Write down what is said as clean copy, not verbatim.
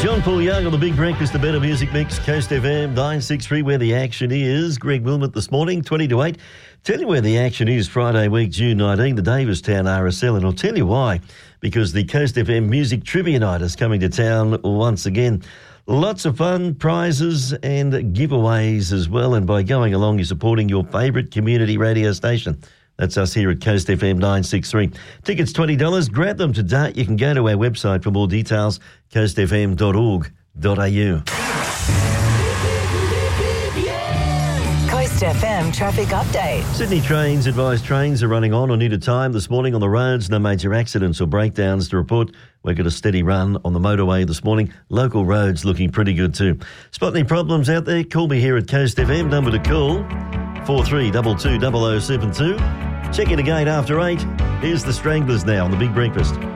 John Paul Young on the Big Breakfast, the Better Music Mix, Coast FM 963, where the action is. Greg Wilmot this morning, 20 to 8. Tell you where the action is Friday week, June 19, the Davistown RSL, and I'll tell you why. Because the Coast FM Music Trivia Night is coming to town once again. Lots of fun, prizes and giveaways as well. And by going along, you're supporting your favourite community radio station. That's us here at Coast FM 963. Tickets $20. Grab them today. You can go to our website for more details, coastfm.org.au. Coast FM traffic update. Sydney Trains advise trains are running on or near to time this morning on the roads. No major accidents or breakdowns to report. We've got a steady run on the motorway this morning. Local roads looking pretty good too. Spot any problems out there? Call me here at Coast FM. Number to call, 4322 0072. Check in again after 8. Here's the Stranglers now on the Big Breakfast.